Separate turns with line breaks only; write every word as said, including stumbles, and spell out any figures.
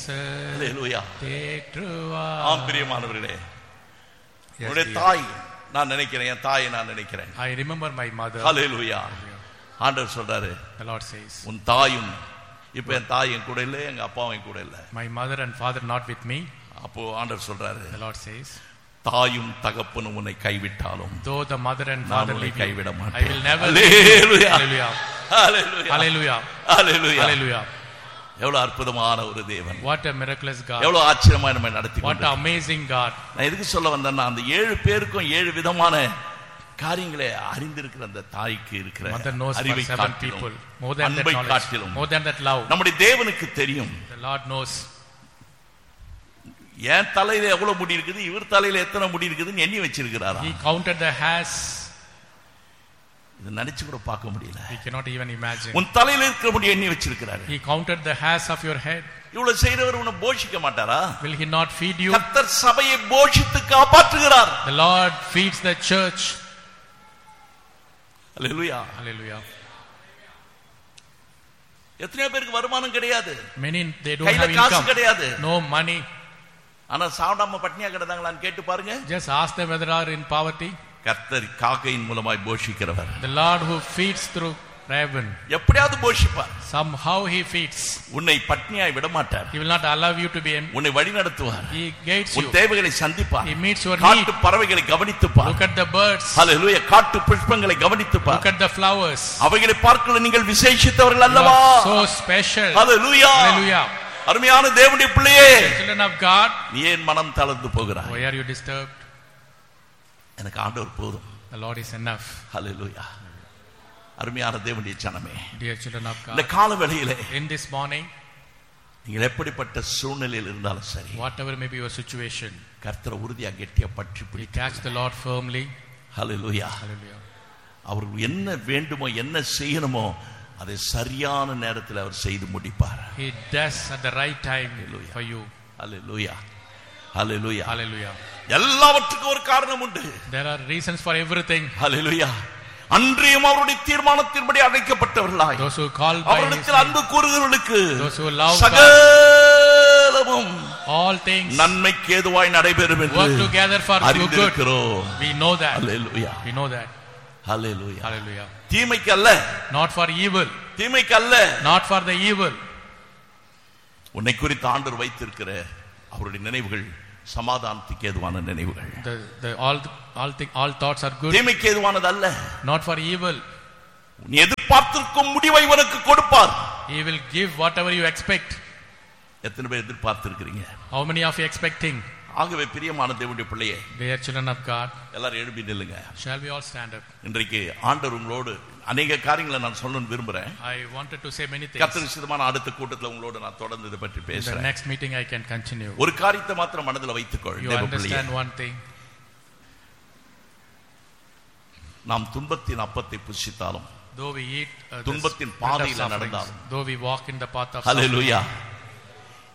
ஹalleluya ஆம் பிரியமானவர்களே உங்களுடைய தாய் நான் நினைக்கிறேன் என் தாயை நான் நினைக்கிறேன்
I remember my mother.
ஹalleluya ஆண்டவர் சொல்றாரு
The Lord says
உன் தாயும் இப்ப என் தாய் என் கூட இல்ல எங்க அப்பாவும் என் கூட இல்ல
my mother and father not with me.
அப்போ ஆண்டவர் சொல்றாரு
The Lord says
தாயும் தகப்பனும் உன்னை கைவிட்டாலும்
though the mother and father leave you,
கைவிட மாட்டேன்.
I will never
Hallelujah.
Hallelujah.
Hallelujah.
Hallelujah.
Hallelujah.
Hallelujah.
எவ்வளவு அற்புதமான ஒரு தேவன்.
What a miraculous God.
எவ்வளவு ஆச்சரியமா நம்மை நடத்தி
What an amazing God.
நான் எதுக்கு சொல்ல வந்தேன்னா அந்த ஏழு பேருக்கும் ஏழு விதமான காரியங்களை அறிந்திருக்கிற அந்த தாய்க்கு இருக்கிற அறிவை காட்டிலும் அன்பை காட்டிலும்
more than that love
நம்முடைய தேவனுக்கு தெரியும்.
The Lord knows
என் தலையில எவ்வளவு முடி இருக்குது இவர் தலையில எத்தனை முடி இருக்குதுன்னு எண்ணி வச்சிருக்கிறாரா.
He counted the hairs.
இது நினைச்சு கூட பார்க்க முடியல.
We cannot even imagine.
உன் தலையில இருக்கிற முடி எண்ணி வச்சிருக்கிறாரு.
He counted the hairs of your head.
இவ்வளவு செய்றவர் உன்னை போஷிக்க மாட்டாரா?
Will he not feed you?
கர்த்தர் சபையை போஷித்து காப்பாற்றுகிறார்.
The Lord feeds the church.
Hallelujah.
Hallelujah.
எத்தனை பேருக்கு வருமானம் கிடையாது.
Many they don't have income.
கிடையாது.
No money.
ஆனா சாப்பிடாம பட்னியா கிடந்தாங்களான்னு கேட்டு பாருங்க.
Just ask them whether they are in poverty.
கர்த்தர் காக்கையின் மூலமாய் போஷிக்கிறவர்.
The Lord who feeds through raven.
எப்படியாவது போஷிப்பார்.
Somehow he feeds.
உன்னை பட்னியாய் விட மாட்டார்.
He will not allow you to be empty.
உன்னை வழி நடத்துவார்.
He guides you.
உன் தேவைகளை சந்திப்பார்.
He meets your need.
காட்டு பறவைகளை கவனித்துப்பார்.
Look at the birds.
Hallelujah. காட்டு புஷ்பங்களை கவனித்துப்பார்.
Look at the flowers.
அவைகளை பார்க்க நீங்கள் விசேஷித்தவர்கள் அல்லவா?
So special.
Hallelujah.
Hallelujah.
அருமையான தேவனுடைய பிள்ளையே,
children of God,
நீ ஏன் மனம் தளர்ந்து போகிறாய்?
why are you disturbed?
எனக்கு ஆண்டவர் போதும்.
The Lord is enough.
Hallelujah. அருமையான தேவனுடைய ஜனமே,
dear children of God,
இந்த காலவேளையிலே
in this morning,
நீங்கள் எப்படிப்பட்ட சூழ்நிலையில் இருந்தாலும் சரி,
whatever may be your situation,
கர்த்தரை உறுதியாக கெட்டியா பற்றி பிடித்து
catch the Lord firmly.
Hallelujah.
Hallelujah.
அவருக்கு என்ன வேண்டுமோ என்ன செய்யணுமோ அதை சரியான நேரத்தில் அவர் செய்து முடிப்பார்.
He does at the right time for you.
Hallelujah. Hallelujah.
Hallelujah.
எல்லாவற்றுக்கும் ஒரு காரணம் உண்டு.
There are reasons for everything.
Hallelujah. அன்றியும் அவருடைய தீர்மானத்தின்படி அழைக்கப்பட்டவர்களாய்,
those who call by
அவரிடத்தில் அன்பு கூறுகிறவர்களுக்கு,
those who love
சகலமும்
all things
நன்மைக்கு ஏதுவாய் நடைபெறும் என்று
work together for good. We know that.
Hallelujah.
We know that.
Hallelujah.
Hallelujah.
தீமைக்கு அல்ல,
not for evil.
தீமைக்கு அல்ல,
not for the evil.
உன்னை குறித்து ஆண்டவர் வைத்திருக்கிற அவருடைய நினைவுகள் சமாதானத்துக்கு ஏதுவான நினைவுகள்.
The, the all all thing all thoughts are good.
தீமைக்கு ஏதுவானது அல்ல.
not for evil.
நீ எதிர்பார்த்திருக்கும் முடிவை உனக்கு கொடுப்பார்.
He will give whatever you expect.
எத்தனை பேர் எதிர்பார்த்திருக்கிறீங்க?
How many of you expecting?
ஆகவே பிரியமான தேவனுடைய பிள்ளையே,
dear children of God,
எல்லாரும் எழுப்பி நில்லுங்க.
shall we all stand up?
இன்றைக்கு ஆண்டவர் உங்களோடு அநேக காரியங்களை நான் சொல்லணும்னு விரும்புறேன்.
I wanted to say many things.
கர்த்தர் சித்தமான அடுத்த கூட்டத்துல உங்களோடு நான் தொடர்ந்து இதை பற்றி பேசுறேன்.
The next meeting I can continue.
ஒரு காரியத்தை மாத்திரம் மனதில் வைத்துக்கொள்.
You understand one thing.
நாம் துன்பத்தின் அப்பத்தை புசித்தாலும்,
though we eat uh,
துன்பத்தின் பாதையில் நடந்தாலும்,
though we walk in the path of
Hallelujah.